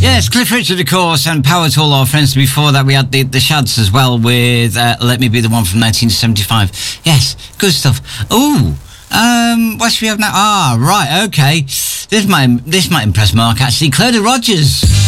Yes, Cliff Richard, of course, and Power to All Our Friends. Before that, we had the Shads as well with Let Me Be the One from 1975. Yes, good stuff. Ooh, what should we have now? Ah, right, okay. This might impress Mark, actually. Clodagh Rogers.